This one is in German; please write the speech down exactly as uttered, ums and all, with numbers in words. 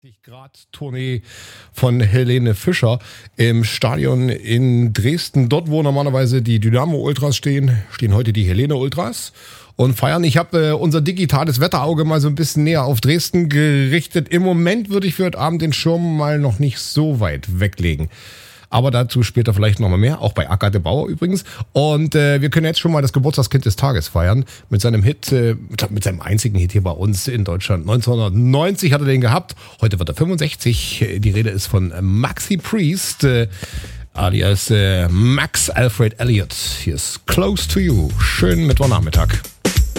Die Grad-Tournee von Helene Fischer im Stadion in Dresden. Dort, wo normalerweise die Dynamo-Ultras stehen, stehen heute die Helene-Ultras und feiern. Ich habe äh, unser digitales Wetterauge mal so ein bisschen näher auf Dresden gerichtet. Im Moment würde ich für heute Abend den Schirm mal noch nicht so weit weglegen. Aber dazu später vielleicht nochmal mehr, auch bei Agathe Bauer übrigens. Und äh, wir können jetzt schon mal das Geburtstagskind des Tages feiern. Mit seinem Hit, äh, mit seinem einzigen Hit hier bei uns in Deutschland. neunzehnhundertneunzig hat er den gehabt. Heute wird er fünfundsechzig. Die Rede ist von Maxi Priest, äh, alias äh, Max Alfred Elliott. Hier ist Close to You. Schönen Mittwochnachmittag.